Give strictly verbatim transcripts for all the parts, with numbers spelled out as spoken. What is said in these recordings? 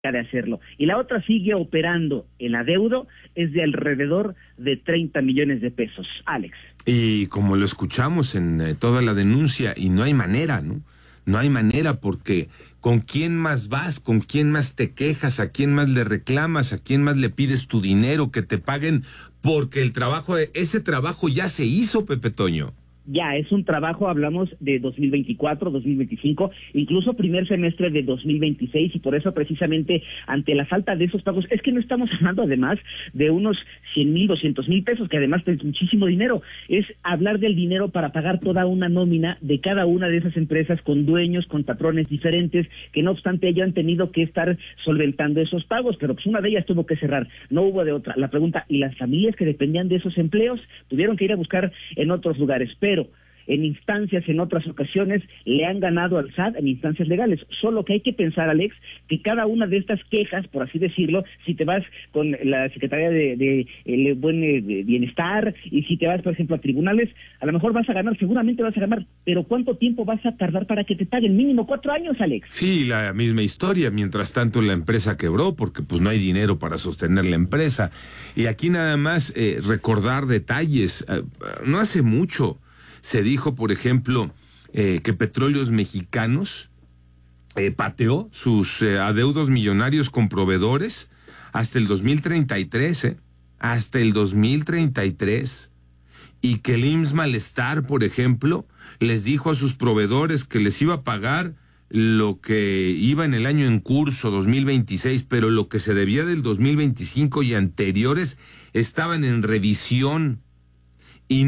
de hacerlo. Y la otra sigue operando en adeudo, es de alrededor de treinta millones de pesos. Alex. Y como lo escuchamos en eh, toda la denuncia, y no hay manera, ¿no? No hay manera porque ¿con quién más vas? ¿Con quién más te quejas? ¿A quién más le reclamas? ¿A quién más le pides tu dinero? Que te paguen porque el trabajo, ese trabajo ya se hizo, Pepe Toño. Ya, es un trabajo, hablamos de dos mil veinticuatro, dos mil veinticinco, incluso primer semestre de dos mil veintiséis, y por eso precisamente ante la falta de esos pagos, es que no estamos hablando además de unos cien mil, doscientos mil pesos, que además es muchísimo dinero, es hablar del dinero para pagar toda una nómina de cada una de esas empresas con dueños, con patrones diferentes, que no obstante ellos han tenido que estar solventando esos pagos, pero pues una de ellas tuvo que cerrar, no hubo de otra. La pregunta, ¿y las familias que dependían de esos empleos? Tuvieron que ir a buscar en otros lugares, pero Pero en instancias, en otras ocasiones, le han ganado al S A T en instancias legales. Solo que hay que pensar, Alex, que cada una de estas quejas, por así decirlo, si te vas con la Secretaría de, de, de Buen de Bienestar, y si te vas, por ejemplo, a tribunales, a lo mejor vas a ganar, seguramente vas a ganar, pero ¿cuánto tiempo vas a tardar para que te paguen? Mínimo cuatro años, Alex. Sí, la misma historia. Mientras tanto, la empresa quebró porque pues no hay dinero para sostener la empresa. Y aquí nada más eh, recordar detalles. Eh, no hace mucho se dijo, por ejemplo, eh, que Petróleos Mexicanos eh, pateó sus eh, adeudos millonarios con proveedores hasta el dos mil treinta y tres, ¿eh? Hasta el dos mil treinta y tres. Y que el I M S S Malestar, por ejemplo, les dijo a sus proveedores que les iba a pagar lo que iba en el año en curso, dos mil veintiséis, pero lo que se debía del dos mil veinticinco y anteriores estaban en revisión. Y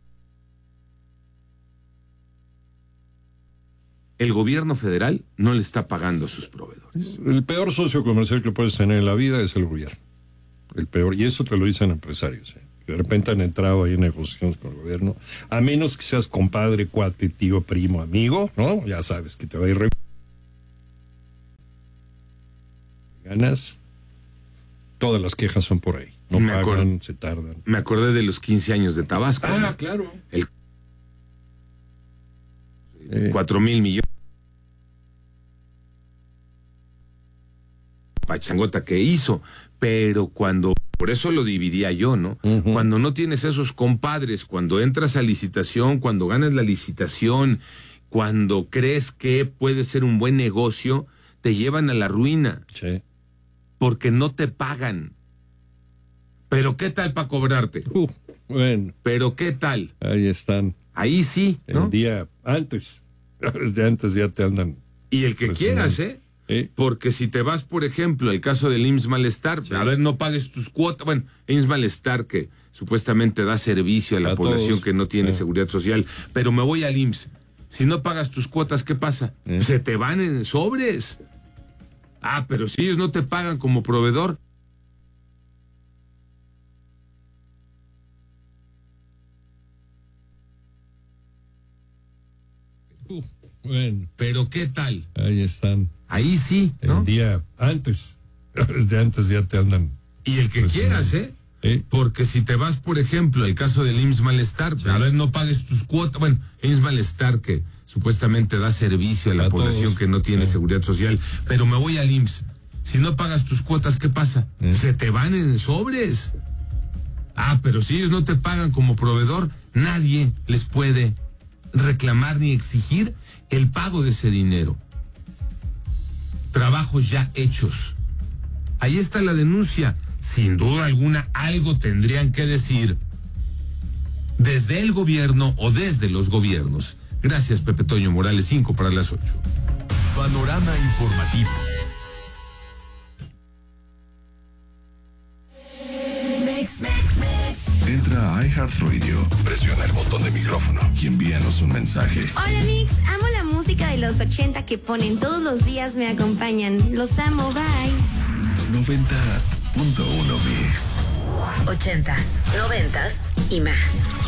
el gobierno federal no le está pagando a sus proveedores. El peor socio comercial que puedes tener en la vida es el gobierno. El peor, y eso te lo dicen empresarios, ¿eh? De repente han entrado ahí en negociaciones con el gobierno, a menos que seas compadre, cuate, tío, primo, amigo, ¿no? Ya sabes que te va a ir re... ganas, todas las quejas son por ahí. No me pagan, acuerdo, se tardan. Me acordé de los quince años de Tabasco. Ah, ¿no? claro. El Eh. Cuatro mil millones. Pachangota que hizo, pero cuando, por eso lo dividía yo, ¿no? Uh-huh. Cuando no tienes esos compadres, cuando entras a licitación, cuando ganas la licitación, cuando crees que puede ser un buen negocio, te llevan a la ruina. Sí. Porque no te pagan. Pero ¿qué tal para cobrarte? Uh, bueno. Pero ¿qué tal? Ahí están. Ahí sí, ¿no? El día antes. Desde antes ya te andan. Y el que quieras, ¿eh? ¿Eh? Porque si te vas, por ejemplo, el caso del I M S S Malestar, sí. A ver, no pagues tus cuotas. Bueno, I M S S Malestar que supuestamente da servicio a la a población todos. Que no tiene sí. seguridad social, pero me voy al I M S S. Si no pagas tus cuotas, ¿qué pasa? ¿Eh? Se te van en sobres. Ah, pero si ellos no te pagan como proveedor. Uh, bueno. Pero ¿qué tal? Ahí están. Ahí sí, ¿no? El día antes. Desde antes ya te andan. Y el que quieras, ¿eh? ¿Eh? Porque si te vas, por ejemplo, el caso del I M S S Malestar, sí. A ver, no pagues tus cuotas. Bueno, I M S S Malestar que supuestamente da servicio a la a población todos. Que no tiene sí. seguridad social, pero me voy al I M S S. Si no pagas tus cuotas, ¿qué pasa? ¿Eh? Se te van en sobres. Ah, pero si ellos no te pagan como proveedor, nadie les puede reclamar ni exigir el pago de ese dinero. Trabajos ya hechos. Ahí está la denuncia. Sin duda alguna, algo tendrían que decir desde el gobierno o desde los gobiernos. Gracias, Pepe Toño Morales, cinco para las ocho. Panorama informativo. Entra a iHeartRadio, presiona el botón de micrófono y envíanos un mensaje. Hola Mix, amo la música de los ochenta que ponen todos los días, me acompañan. Los amo, bye. noventa punto uno Mix. Ochentas, noventas y más.